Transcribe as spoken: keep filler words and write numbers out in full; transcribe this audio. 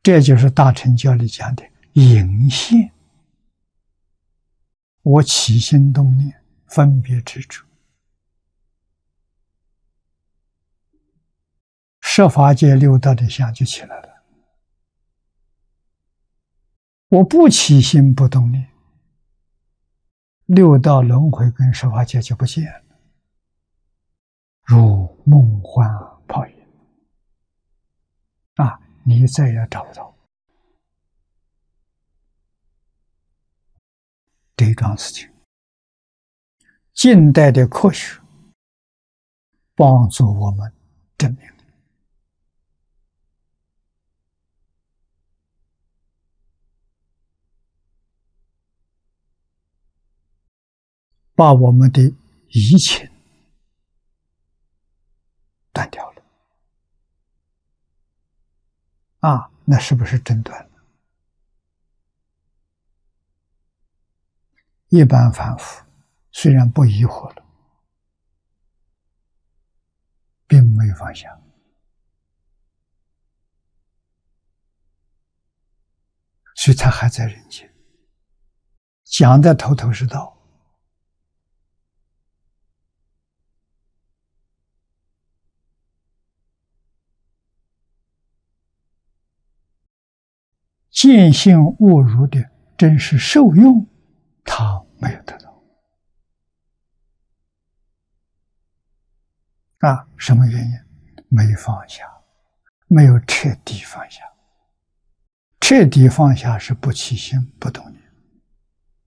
这就是大乘教里讲的隐现。我起心动念，分别执着，十法界六道的相就起来了。我不起心不动念，六道轮回跟十法界就不见了，如梦幻泡影啊！你再也找不到这一桩事情。近代的科学帮助我们证明，把我们的移情断掉了啊！那是不是真断了？一般凡夫虽然不疑惑了，并没有放下，所以他还在人间，讲的头头是道。见性悟入的真实受用，他没有得到啊！什么原因？没放下，没有彻底放下。彻底放下是不起心不动念。